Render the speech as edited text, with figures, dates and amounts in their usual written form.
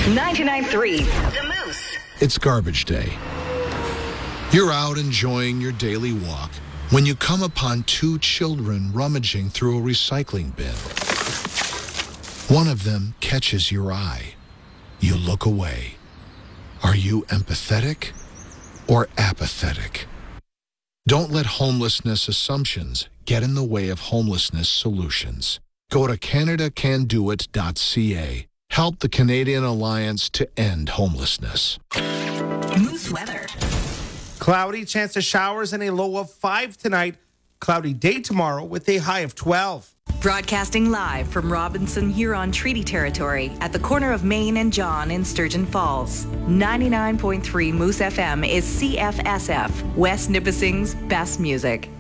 99.3 The Moose. It's garbage day. You're out enjoying your daily walk when you come upon two children rummaging through a recycling bin. One of them catches your eye. You look away. Are you empathetic or apathetic? Don't let homelessness assumptions get in the way of homelessness solutions. Go to CanadaCanDoIt.ca. Help the Canadian Alliance to end homelessness. Moose weather. Cloudy, chance of showers and a low of 5 tonight. Cloudy day tomorrow with a high of 12. Broadcasting live from Robinson Huron Treaty Territory at the corner of Main and John in Sturgeon Falls. 99.3 Moose FM is CFSF, West Nipissing's best music.